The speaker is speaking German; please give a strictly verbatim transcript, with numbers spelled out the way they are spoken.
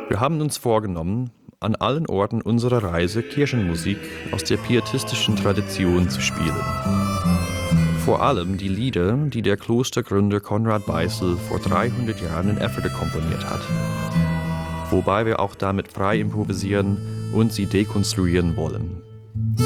Wir haben uns vorgenommen, an allen Orten unserer Reise Kirchenmusik aus der pietistischen Tradition zu spielen. Vor allem die Lieder, die der Klostergründer Konrad Beissel vor dreihundert Jahren in Efferde komponiert hat. Wobei wir auch damit frei improvisieren und sie dekonstruieren wollen.